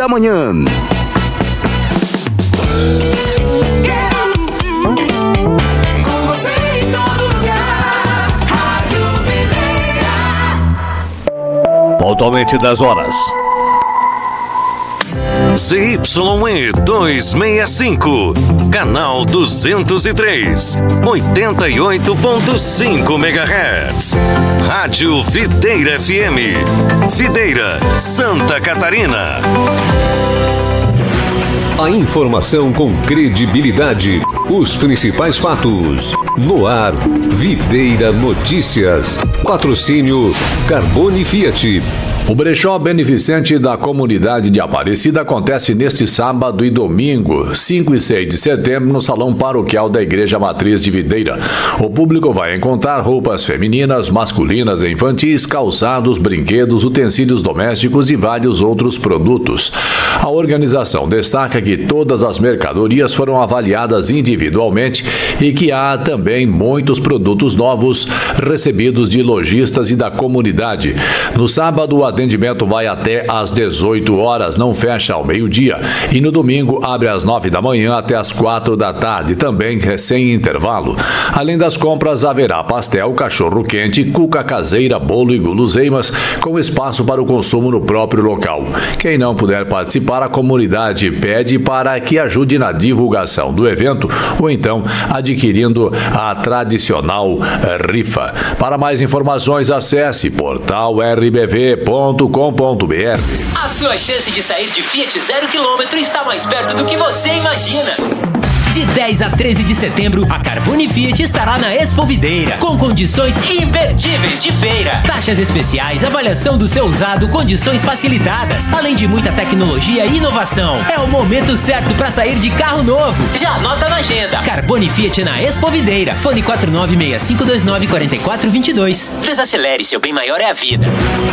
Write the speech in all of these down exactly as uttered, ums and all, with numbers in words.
da manhã. Com você em todo lugar, Rádio Videira. Pontualmente dez horas. Z Y E duzentos e sessenta e cinco, canal duzentos e três, oitenta e oito ponto cinco megahertz. Rádio Videira F M, Videira, Santa Catarina. A informação com credibilidade, os principais fatos. No ar, Videira Notícias. Patrocínio Carbone Fiat. O brechó beneficente da comunidade de Aparecida acontece neste sábado e domingo, cinco e seis de setembro, no Salão Paroquial da Igreja Matriz de Videira. O público vai encontrar roupas femininas, masculinas e infantis, calçados, brinquedos, utensílios domésticos e vários outros produtos. A organização destaca que todas as mercadorias foram avaliadas individualmente e que há também muitos produtos novos recebidos de lojistas e da comunidade. No sábado, o atendimento vai até às dezoito horas, não fecha ao meio-dia. E no domingo abre às nove da manhã até às quatro da tarde, também sem intervalo. Além das compras, haverá pastel, cachorro-quente, cuca caseira, bolo e guloseimas, com espaço para o consumo no próprio local. Quem não puder participar, a comunidade pede para que ajude na divulgação do evento ou então adquirindo a tradicional rifa. Para mais informações, acesse portal r b v ponto com ponto b r. A sua chance de sair de Fiat zero quilômetro está mais perto do que você imagina. De dez a treze de setembro, a Carbone Fiat estará na Expo Videira, com condições imperdíveis de feira. Taxas especiais, avaliação do seu usado, condições facilitadas, além de muita tecnologia e inovação. É o momento certo para sair de carro novo. Já anota na agenda. Carbone Fiat na Expo Videira. Fone quatro nove seis cinco dois nove quatro quatro dois dois. Desacelere, seu bem maior é a vida.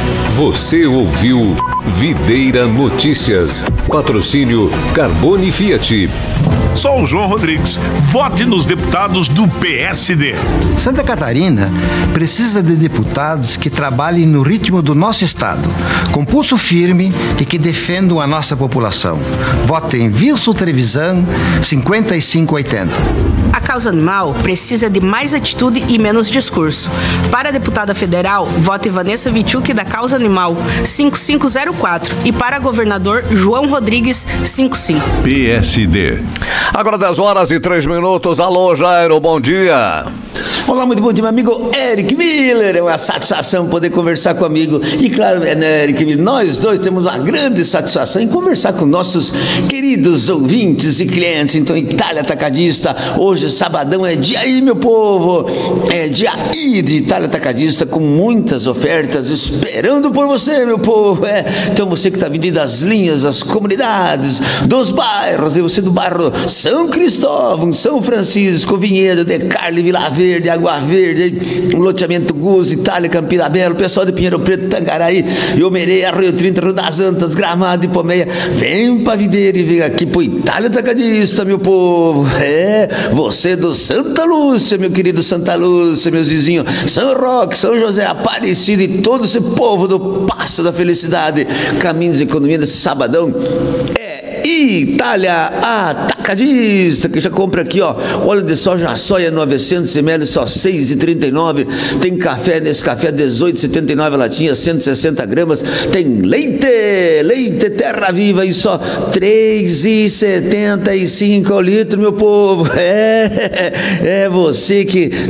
Você ouviu Videira Notícias. Patrocínio Carbone Fiat. Sou o João Rodrigues. Vote nos deputados do P S D. Santa Catarina precisa de deputados que trabalhem no ritmo do nosso estado, com pulso firme e que defendam a nossa população. Vote em Wilson Trevisan, cinquenta e cinco oitenta. A causa animal precisa de mais atitude e menos discurso. Para a deputada federal, vote Vanessa Vichuk da Causa Animal, cinco cinco zero quatro. E para governador, João Rodrigues, cinquenta e cinco. P S D. Agora dez horas e três minutos. Alô, Jairo, bom dia. Olá, muito bom dia, meu amigo Eric Miller. É uma satisfação poder conversar com o amigo. E claro, né, Eric Miller, nós dois temos uma grande satisfação em conversar com nossos queridos ouvintes e clientes. Então, Itália Atacadista, hoje, sabadão, é dia I, meu povo. É dia I de Itália Atacadista, com muitas ofertas esperando por você, meu povo. É. Então, você que está vindo das linhas, das comunidades, dos bairros, e você do bairro São Cristóvão, São Francisco, Vinhedo, De Carli, Vila Verde, Água Verde, loteamento Guz, Itália, Campina Belo, pessoal de Pinheiro Preto, Tangaraí, Iomerê, Rio trinta, Rio das Antas, Gramado e Pomeia. Vem pra Videira e vem aqui pro Itália Atacadista, meu povo. É, você do Santa Lúcia, meu querido Santa Lúcia, meus vizinhos, São Roque, São José, Aparecida e todo esse povo do Passo da Felicidade. Caminhos de economia nesse sabadão. É Itália Atacadista, que já compra aqui, ó, óleo de soja soia novecentos mililitros, só seis e trinta e nove. Tem café, nesse café dezoito e setenta e nove a latinha, cento e sessenta gramas. Tem leite, leite Terra Viva e só três e setenta e cinco ao litro, meu povo. É, é você que